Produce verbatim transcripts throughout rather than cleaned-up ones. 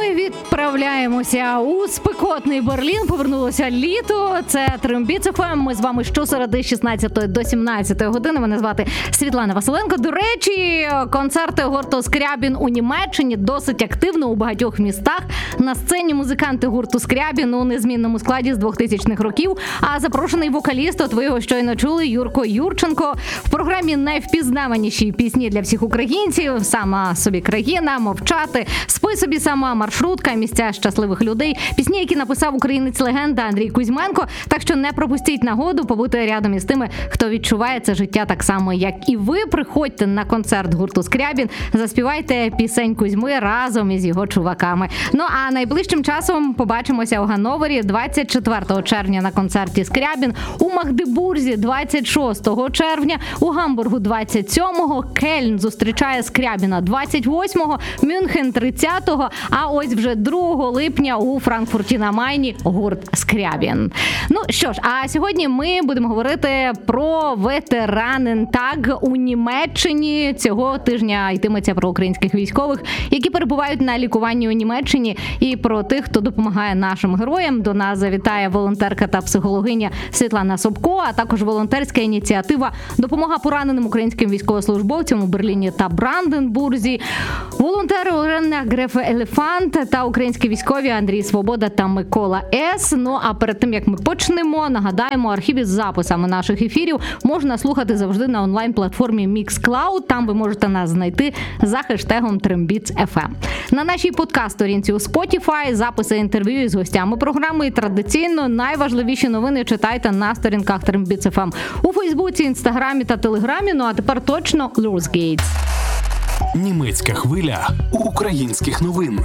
Ми відправляємося у спекотний Берлін. Повернулося літо. Це Трембіц еф ем. Ми з вами щосереди з шістнадцятої до сімнадцятої години. Мене звати Світлана Василенко. До речі, концерти гурту Скрябін у Німеччині досить активно у багатьох містах. На сцені музиканти гурту Скрябін у незмінному складі з двохтисячних років. А запрошений вокаліст, от ви його щойно чули, Юрко Юрченко. В програмі найвпізнаваніші пісні для всіх українців. Сама собі країна, мовчати, спи собі сама, маршрутка, місця щасливих людей. Пісні, які написав українець-легенда Андрій Кузьменко. Так що не пропустіть нагоду побути рядом із тими, хто відчуває це життя так само, як і ви. Приходьте на концерт гурту Скрябін, заспівайте пісень Кузьми разом із його чуваками. Ну а найближчим часом побачимося у Ганновері двадцять четвертого червня на концерті Скрябін, у Магдебурзі двадцять шостого червня, у Гамбургу двадцять сьомого, Кельн зустрічає Скрябіна двадцять восьмого, Мюнхен тридцятого, а ось вже другого липня у Франкфурті на Майні гурт Скрябін. Ну що ж, а сьогодні ми будемо говорити про ветеранентаг у Німеччині. Цього тижня йтиметься про українських військових, які перебувають на лікуванні у Німеччині, і про тих, хто допомагає нашим героям. До нас завітає волонтерка та психологиня Світлана Собко, а також волонтерська ініціатива «Допомога пораненим українським військовослужбовцям у Берліні та Бранденбурзі», волонтери Олена Греф-Елефант та українські військові Андрій Свобода та Микола С. Ну а перед тим, як ми почнемо, нагадаємо, архів із записами наших ефірів можна слухати завжди на онлайн-платформі Mixcloud. Там ви можете нас знайти за хештегом Трембіц еф ем. На нашій подкаст-сторінці у Spotify записи інтерв'ю із гостями програми. І традиційно найважливіші новини читайте на сторінках Трембіц еф ем у Фейсбуці, Інстаграмі та Телеграмі. Ну а тепер точно Loose Gates. Німецька хвиля українських новин.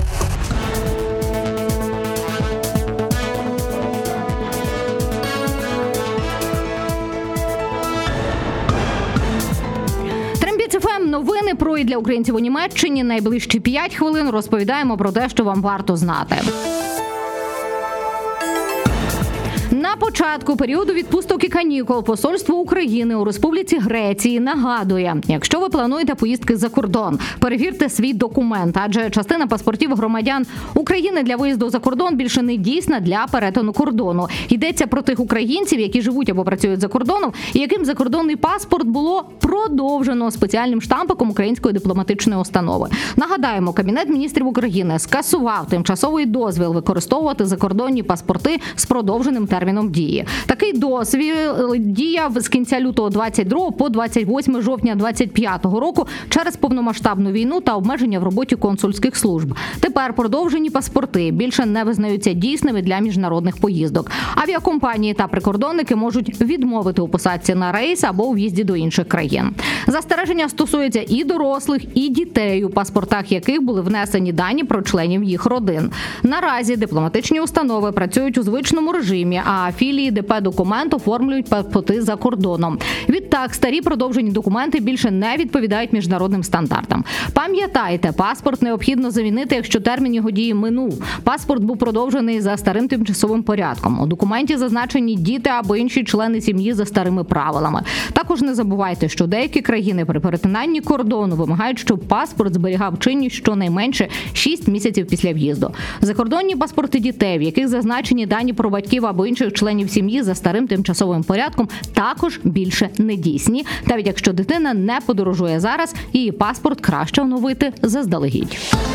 Трембіц еф ем. Новини про і для українців у Німеччині. Найближчі п'ять хвилин розповідаємо про те, що вам варто знати. На початку періоду відпусток і канікул Посольство України у Республіці Греції нагадує, якщо ви плануєте поїздки за кордон, перевірте свій документ, адже частина паспортів громадян України для виїзду за кордон більше не дійсна для перетину кордону. Йдеться про тих українців, які живуть або працюють за кордоном, і яким закордонний паспорт було продовжено спеціальним штампиком української дипломатичної установи. Нагадаємо, Кабінет міністрів України скасував тимчасовий дозвіл використовувати закордонні паспорти з продовженим терміном дії. Такий дозвіл діяв з кінця лютого двадцять другого по двадцять восьме жовтня двадцять п'ятого року через повномасштабну війну та обмеження в роботі консульських служб. Тепер продовжені паспорти більше не визнаються дійсними для міжнародних поїздок. Авіакомпанії та прикордонники можуть відмовити у посадці на рейс або у в'їзді до інших країн. Застереження стосуються і дорослих, і дітей, у паспортах яких були внесені дані про членів їх родин. Наразі дипломатичні установи працюють у звичному режимі, а філії де пе «Документ» оформлюють паспорти за кордоном. Відтак, старі продовжені документи більше не відповідають міжнародним стандартам. Пам'ятайте, паспорт необхідно замінити, якщо термін його дії минув. Паспорт був продовжений за старим тимчасовим порядком. У документі зазначені діти або інші члени сім'ї за старими правилами. Також не забувайте, що деякі країни при перетинанні кордону вимагають, щоб паспорт зберігав чинність щонайменше шість місяців після в'їзду. Закордонні паспорти дітей, в яких зазначені дані про батьків або інших членів сім'ї за старим тимчасовим порядком, також більше не дійсні. Навіть якщо дитина не подорожує зараз, її паспорт краще оновити заздалегідь.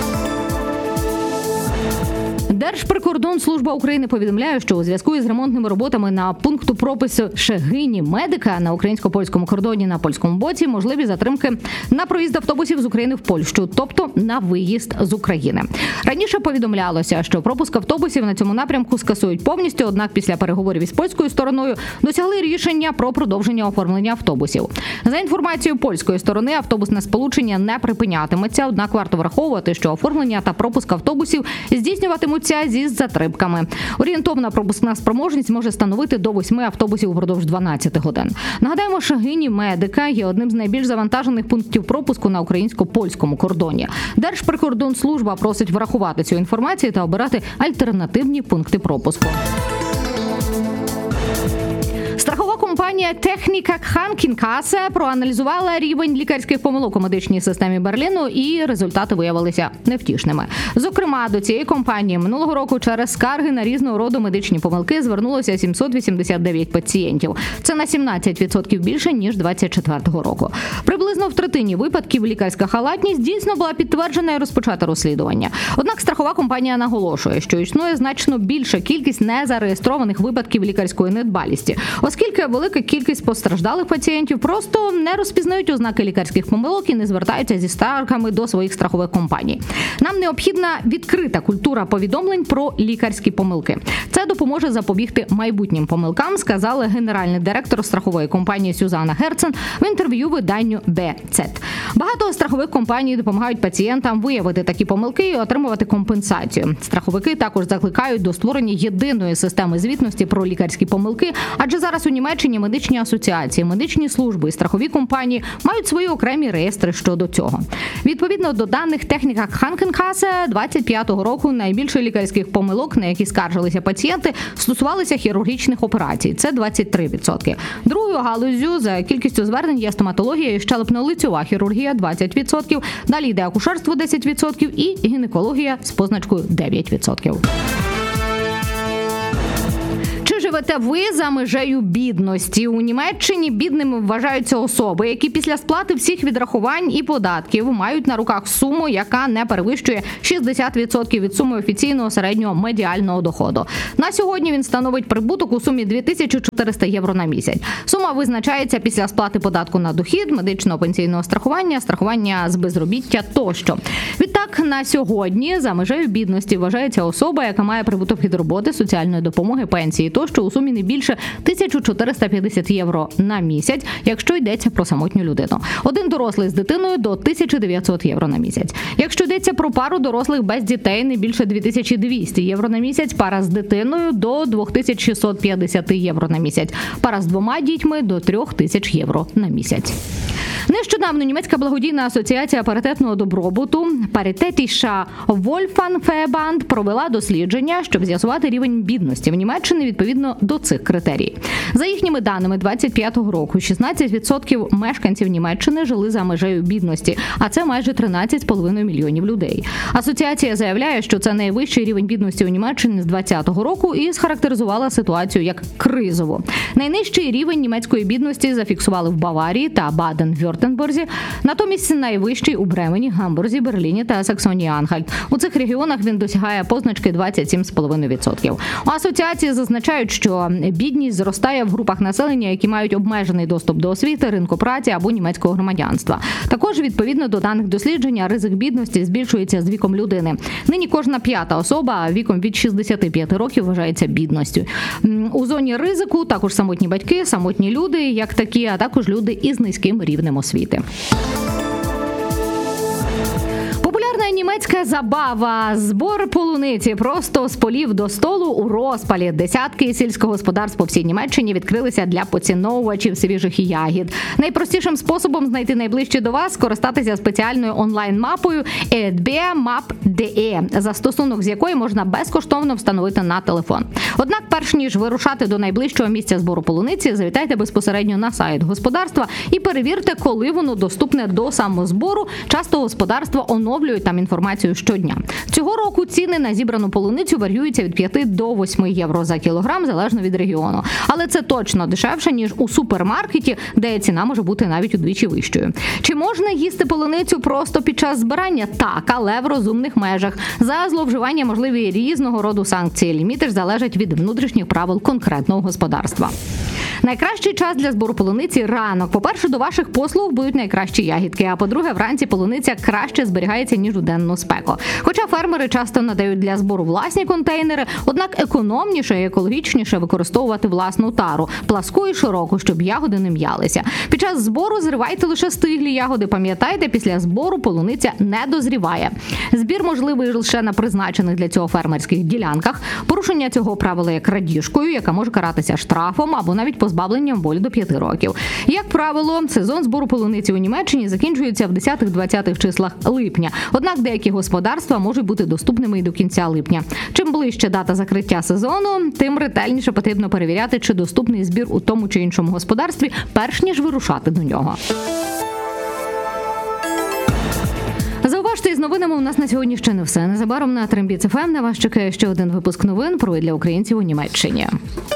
Держприкордонслужба України повідомляє, що у зв'язку із ремонтними роботами на пункту пропису Шегині медика на українсько-польському кордоні на польському боці можливі затримки на проїзд автобусів з України в Польщу, тобто на виїзд з України. Раніше повідомлялося, що пропуск автобусів на цьому напрямку скасують повністю, однак після переговорів із польською стороною досягли рішення про продовження оформлення автобусів. За інформацією польської сторони, автобусне сполучення не припинятиметься, однак варто враховувати, що оформлення та пропуск автобусів здійснюватимуться зі затримками. Орієнтовна пропускна спроможність може становити до восьми автобусів упродовж дванадцяти годин. Нагадаємо, Шегині медика є одним з найбільш завантажених пунктів пропуску на українсько-польському кордоні. Держприкордонслужба просить врахувати цю інформацію та обирати альтернативні пункти пропуску. Страхова компанія компанія Technica Krankenkasse проаналізувала рівень лікарських помилок у медичній системі Берліну, і результати виявилися невтішними. Зокрема, до цієї компанії минулого року через скарги на різного роду медичні помилки звернулося сімсот вісімдесят дев'ять пацієнтів. Це на сімнадцять відсотків більше, ніж двадцять четвертого року. Приблизно в третині випадків лікарська халатність дійсно була підтверджена і розпочато розслідування. Однак страхова компанія наголошує, що існує значно більша кількість незареєстрованих випадків лікарської недбалості, оскільки велика кількість постраждалих пацієнтів просто не розпізнають ознаки лікарських помилок і не звертаються зі скаргами до своїх страхових компаній. Нам необхідна відкрита культура повідомлень про лікарські помилки. Це допоможе запобігти майбутнім помилкам, сказала генеральний директор страхової компанії Сюзанна Герцен в інтерв'ю виданню Де Цет. Багато страхових компаній допомагають пацієнтам виявити такі помилки і отримувати компенсацію. Страховики також закликають до створення єдиної системи звітності про лікарські помилки, адже зараз у Німеччині медичні асоціації, медичні служби і страхові компанії мають свої окремі реєстри щодо цього. Відповідно до даних Technica Krankenkasse двадцять п'ятого року найбільше лікарських помилок, на які скаржилися пацієнти, стосувалися хірургічних операцій. Це двадцять три відсотки. Другою галуззю за кількістю звернень є стоматологія і щелепно-лицьова хірургія двадцять відсотків, далі йде акушерство десять відсотків і гінекологія з позначкою дев'ять відсотків. Чи живете ви за межею бідності? У Німеччині бідними вважаються особи, які після сплати всіх відрахувань і податків мають на руках суму, яка не перевищує шістдесят відсотків від суми офіційного середнього медіального доходу. На сьогодні він становить прибуток у сумі дві тисячі чотириста євро на місяць. Сума визначається після сплати податку на дохід, медичного пенсійного страхування, страхування з безробіття тощо. Відтак, на сьогодні за межею бідності вважається особа, яка має прибуток від роботи, соціальної допомоги, пенсії тощо у сумі не більше тисяча чотириста п'ятдесят євро на місяць, якщо йдеться про самотню людину. Один дорослий з дитиною до тисяча дев'ятсот євро на місяць. Якщо йдеться про пару дорослих без дітей, не більше дві тисячі двісті євро на місяць, пара з дитиною до дві тисячі шістсот п'ятдесят євро на місяць, пара з двома дітьми до три тисячі євро на місяць. Нещодавно німецька благодійна асоціація паритетного добробуту Paritätischer Wohlfahrtsverband провела дослідження, щоб з'ясувати рівень бідності в Німеччині відповідно до цих критерій. За їхніми даними, двадцять п'ятого року шістнадцять відсотків мешканців Німеччини жили за межею бідності, а це майже тринадцять з половиною мільйонів людей. Асоціація заявляє, що це найвищий рівень бідності у Німеччині з двадцятого року і схарактеризувала ситуацію як кризову. Найнижчий рівень німецької бідності зафіксували в Баварії та Баден-Вюртемберзі, натомість найвищий у Бремені, Гамбурзі, Берліні та Саксонії-Анхальт. У цих регіонах він досягає позначки двадцять сім з половиною відсотків. У асоціації зазначають, що бідність зростає в групах населення, які мають обмежений доступ до освіти, ринку праці або німецького громадянства. Також, відповідно до даних дослідження, ризик бідності збільшується з віком людини. Нині кожна п'ята особа віком від шістдесят п'ять років вважається бідністю. У зоні ризику також самотні батьки, самотні люди, як такі, а також люди із низьким рівнем освіти. Німецька забава – збор полуниці просто з полів до столу у розпалі. Десятки сільськогосподарств по всій Німеччині відкрилися для поціновувачів свіжих ягід. Найпростішим способом знайти найближче до вас – скористатися спеціальною онлайн-мапою і ді бі мап крапка де і, застосунок з якої можна безкоштовно встановити на телефон. Однак, перш ніж вирушати до найближчого місця збору полуниці, завітайте безпосередньо на сайт господарства і перевірте, коли воно доступне до самозбору. Часто господарства оновлюють там інформацію щодня. Цього року ціни на зібрану полуницю варіюються від п'яти до восьми євро за кілограм, залежно від регіону. Але це точно дешевше, ніж у супермаркеті, де ціна може бути навіть удвічі вищою. Чи можна їсти полуницю просто під час збирання? Так, але в розумних межах. За зловживання можливі різного роду санкції. Ліміти ж залежать від внутрішніх правил конкретного господарства. Найкращий час для збору полуниці – ранок. По-перше, до ваших послуг будуть найкращі ягідки, а по-друге, вранці полуниця краще зберігається, ніж у денну спеку. Хоча фермери часто надають для збору власні контейнери, однак економніше і екологічніше використовувати власну тару, пласку і широку, щоб ягоди не м'ялися. Під час збору зривайте лише стиглі ягоди. Пам'ятайте, після збору полуниця не дозріває. Збір можливий лише на призначених для цього фермерських ділянках. Порушення цього правила є крадіжкою, яка може каратися штрафом або навіть позбавленням волі до п'яти років. Як правило, сезон збору полуниці у Німеччині закінчується в десятих-двадцятих числах липня. Однак деякі господарства можуть бути доступними і до кінця липня. Чим ближче дата закриття сезону, тим ретельніше потрібно перевіряти, чи доступний збір у тому чи іншому господарстві, перш ніж вирушати до нього. Зауважте, із новинами у нас на сьогодні ще не все. Незабаром на Трембіц еф ем на вас чекає ще один випуск новин про і для українців у Німеччині.